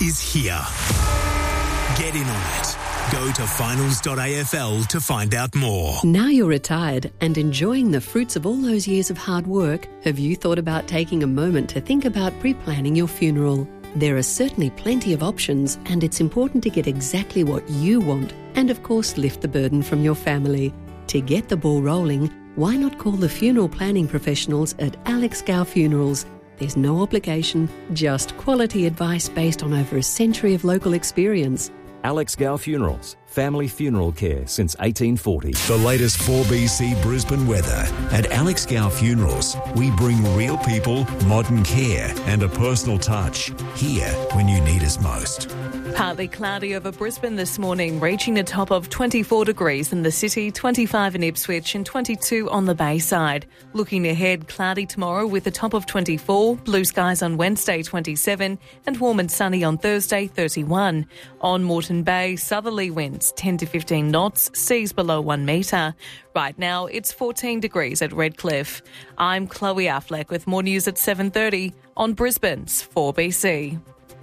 is here. Get in on it. Go to finals.afl to find out more. Now you're retired and enjoying the fruits of all those years of hard work, have you thought about taking a moment to think about pre-planning your funeral? There are certainly plenty of options, and it's important to get exactly what you want and, of course, lift the burden from your family. To get the ball rolling, why not call the funeral planning professionals at Alex Gow Funerals? There's no obligation, just quality advice based on over a century of local experience. Alex Gow Funerals, family funeral care since 1840. The latest 4BC Brisbane weather. At Alex Gow Funerals, we bring real people, modern care and a personal touch. Here when you need us most. Partly cloudy over Brisbane this morning, reaching a top of 24 degrees in the city, 25 in Ipswich and 22 on the Bayside. Looking ahead, cloudy tomorrow with a top of 24, blue skies on Wednesday 27 and warm and sunny on Thursday 31. On Moreton Bay, southerly winds 10 to 15 knots, seas below 1 metre. Right now it's 14 degrees at Redcliffe. I'm Chloe Affleck with more news at 7:30 on Brisbane's 4BC.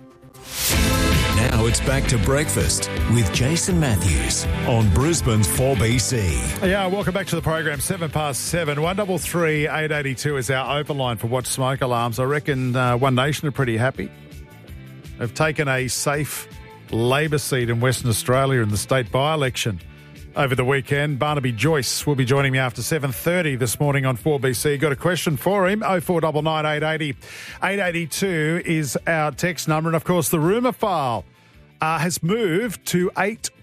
Now it's back to breakfast with Jason Matthews on Brisbane's 4BC. Yeah, welcome back to the program. 7:07. 133 882 is our open line for Watch Smoke Alarms. I reckon One Nation are pretty happy. They've taken a safe Labor seat in Western Australia in the state by-election over the weekend. Barnaby Joyce will be joining me after 7:30 this morning on 4BC. Got a question for him? 0499 880 882 is our text number. And, of course, the rumour file has moved to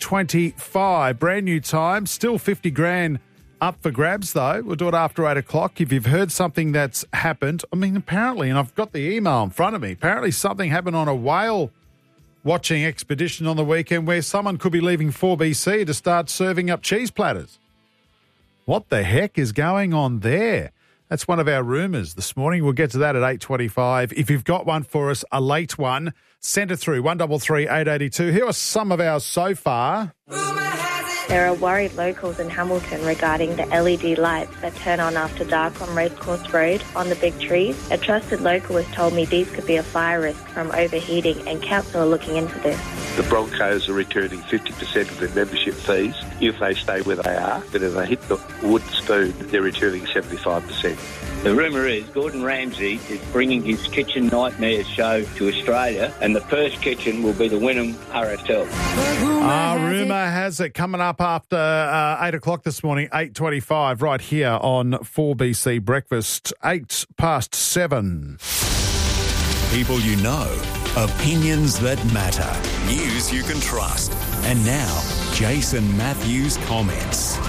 8:25. Brand new time. Still 50 grand up for grabs, though. We'll do it after 8 o'clock. If you've heard something that's happened, I mean, apparently, and I've got the email in front of me, apparently something happened on a whale watching expedition on the weekend where someone could be leaving 4BC to start serving up cheese platters. What the heck is going on there? That's one of our rumours this morning. We'll get to that at 8:25. If you've got one for us, a late one, send it through 133 882. Here are some of ours so far. There are worried locals in Hamilton regarding the LED lights that turn on after dark on Racecourse Road on the big trees. A trusted local has told me these could be a fire risk from overheating, and council are looking into this. The Broncos are returning 50% of their membership fees if they stay where they are, but if they hit the wooden spoon, they're returning 75%. The rumour is Gordon Ramsay is bringing his Kitchen Nightmares show to Australia, and the first kitchen will be the Wynnum RSL. Rumour has it coming up after 8 o'clock this morning, 8:25, right here on 4BC Breakfast, 7:08. People you know, opinions that matter, news you can trust. And now, Jason Matthews comments.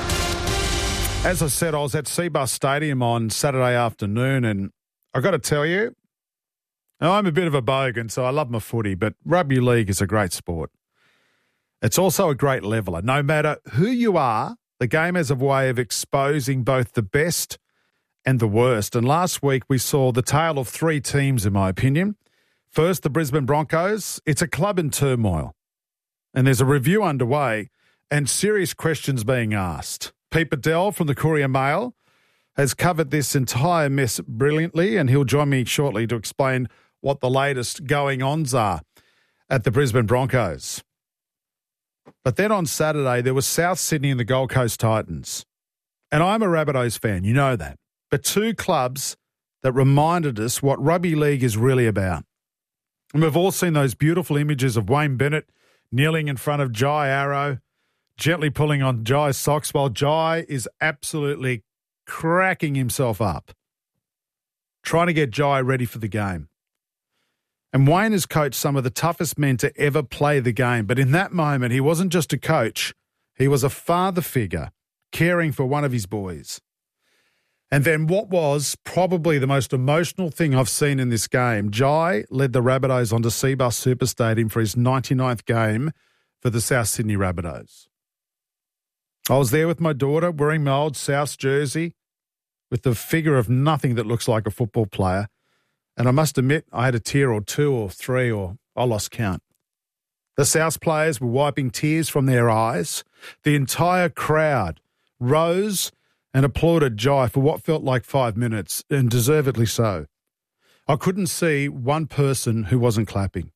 As I said, I was at Seabus Stadium on Saturday afternoon, and I've got to tell you, I'm a bit of a bogan, so I love my footy, but rugby league is a great sport. It's also a great leveller. No matter who you are, the game has a way of exposing both the best and the worst. And last week we saw the tale of three teams, in my opinion. First, the Brisbane Broncos. It's a club in turmoil. And there's a review underway and serious questions being asked. Pete Bedell from the Courier Mail has covered this entire mess brilliantly, and he'll join me shortly to explain what the latest going-ons are at the Brisbane Broncos. But then on Saturday, there was South Sydney and the Gold Coast Titans. And I'm a Rabbitohs fan, you know that. But two clubs that reminded us what rugby league is really about. And we've all seen those beautiful images of Wayne Bennett kneeling in front of Jai Arrow, gently pulling on Jai's socks while Jai is absolutely cracking himself up, trying to get Jai ready for the game. And Wayne has coached some of the toughest men to ever play the game. But in that moment, he wasn't just a coach. He was a father figure caring for one of his boys. And then what was probably the most emotional thing I've seen in this game, Jai led the Rabbitohs onto Seabus Super Stadium for his 99th game for the South Sydney Rabbitohs. I was there with my daughter wearing my old Souths jersey with the figure of nothing that looks like a football player. And I must admit, I had a tear or two or three, or I lost count. The Souths players were wiping tears from their eyes. The entire crowd rose and applauded Jai for what felt like 5 minutes, and deservedly so. I couldn't see one person who wasn't clapping.